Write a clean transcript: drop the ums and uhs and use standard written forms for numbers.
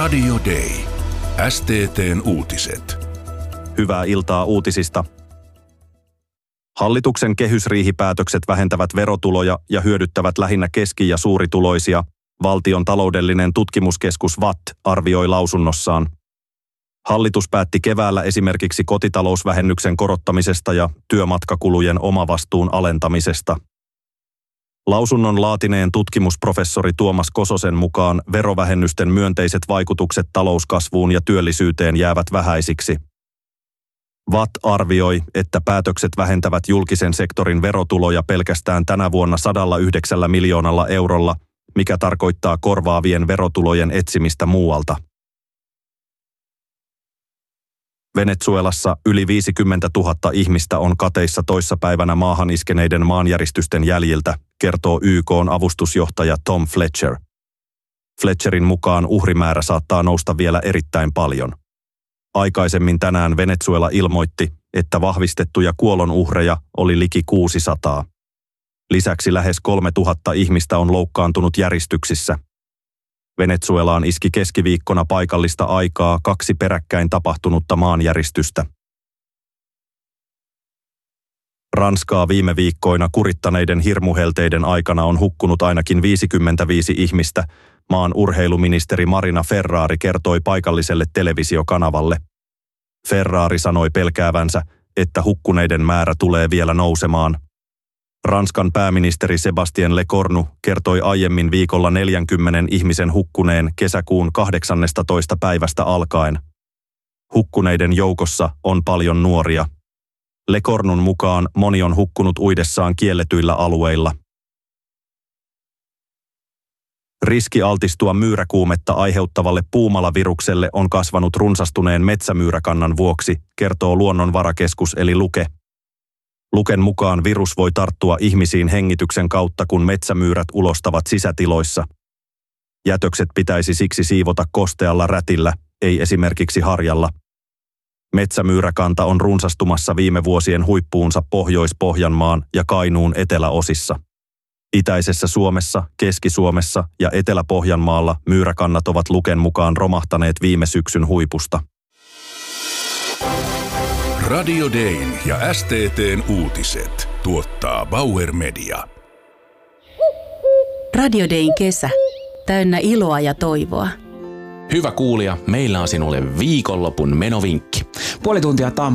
Radio Day. STT:n uutiset. Hyvää iltaa uutisista. Hallituksen kehysriihipäätökset vähentävät verotuloja ja hyödyttävät lähinnä keski- ja suurituloisia, Valtion taloudellinen tutkimuskeskus VATT arvioi lausunnossaan. Hallitus päätti keväällä esimerkiksi kotitalousvähennyksen korottamisesta ja työmatkakulujen omavastuun alentamisesta. Lausunnon laatineen tutkimusprofessori Tuomas Kososen mukaan verovähennysten myönteiset vaikutukset talouskasvuun ja työllisyyteen jäävät vähäisiksi. VATT arvioi, että päätökset vähentävät julkisen sektorin verotuloja pelkästään tänä vuonna 109 miljoonalla eurolla, mikä tarkoittaa korvaavien verotulojen etsimistä muualta. Venezuelassa yli 50 000 ihmistä on kateissa toissapäivänä maahan iskeneiden maanjäristysten jäljiltä, kertoo YK:n avustusjohtaja Tom Fletcher. Fletcherin mukaan uhrimäärä saattaa nousta vielä erittäin paljon. Aikaisemmin tänään Venezuela ilmoitti, että vahvistettuja kuolonuhreja oli liki 600. Lisäksi lähes 3000 ihmistä on loukkaantunut järistyksissä. Venezuelaan iski keskiviikkona paikallista aikaa 2 peräkkäin tapahtunutta maanjäristystä. Ranskaa viime viikkoina kurittaneiden hirmuhelteiden aikana on hukkunut ainakin 55 ihmistä, maan urheiluministeri Marina Ferrari kertoi paikalliselle televisiokanavalle. Ferrari sanoi pelkäävänsä, että hukkuneiden määrä tulee vielä nousemaan. Ranskan pääministeri Sébastien Lecornu kertoi aiemmin viikolla 40 ihmisen hukkuneen kesäkuun 18. päivästä alkaen. Hukkuneiden joukossa on paljon nuoria. Lecornun mukaan moni on hukkunut uidessaan kielletyillä alueilla. Riski altistua myyräkuumetta aiheuttavalle puumalavirukselle on kasvanut runsastuneen metsämyyräkannan vuoksi, kertoo Luonnonvarakeskus eli Luke. Luken mukaan virus voi tarttua ihmisiin hengityksen kautta, kun metsämyyrät ulostavat sisätiloissa. Jätökset pitäisi siksi siivota kostealla rätillä, ei esimerkiksi harjalla. Metsämyyräkanta on runsastumassa viime vuosien huippuunsa Pohjois-Pohjanmaan ja Kainuun eteläosissa. Itäisessä Suomessa, Keski-Suomessa ja Etelä-Pohjanmaalla myyräkannat ovat Luken mukaan romahtaneet viime syksyn huipusta. Radio Dayn ja STT:n uutiset tuottaa Bauer Media. Radio Dayn kesä. Täynnä iloa ja toivoa. Hyvä kuulija, meillä on sinulle viikonlopun menovinkki. Puoli tuntia